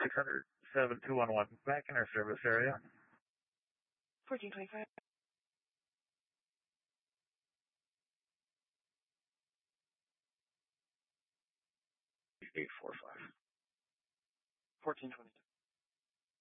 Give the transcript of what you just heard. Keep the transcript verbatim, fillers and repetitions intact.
six hundred seven two one one back in our service area. fourteen twenty-five. eight four five. fourteen twenty-two.